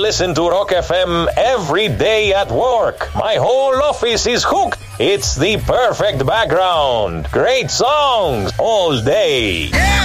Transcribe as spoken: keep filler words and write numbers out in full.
listen to Rock F M every day at work. My whole office is hooked. It's the perfect background. Great songs all day. Yeah!